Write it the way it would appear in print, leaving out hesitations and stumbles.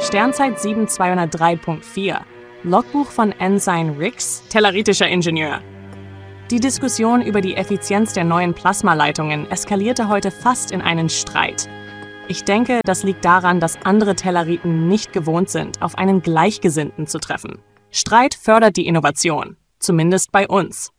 Sternzeit 7203.4. Logbuch von Ensign Rix, telluritischer Ingenieur. Die Diskussion über die Effizienz der neuen Plasmaleitungen eskalierte heute fast in einen Streit. Ich denke, das liegt daran, dass andere Telleriten nicht gewohnt sind, auf einen Gleichgesinnten zu treffen. Streit fördert die Innovation, zumindest bei uns.